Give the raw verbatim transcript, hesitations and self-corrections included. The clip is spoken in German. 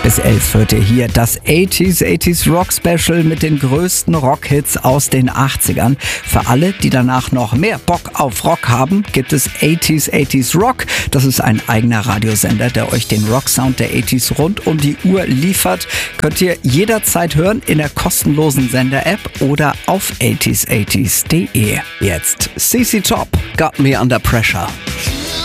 Bis elf hört ihr hier das achtziger achtziger Rock Special mit den größten Rockhits aus den achtzigern. Für alle, die danach noch mehr Bock auf Rock haben, gibt es achtziger achtziger Rock. Das ist ein eigener Radiosender, der euch den Rocksound der achtziger rund um die Uhr liefert. Könnt ihr jederzeit hören in der kostenlosen Sender-App oder auf achtziger achtziger punkt de. Jetzt C C Top, Got Me Under Pressure.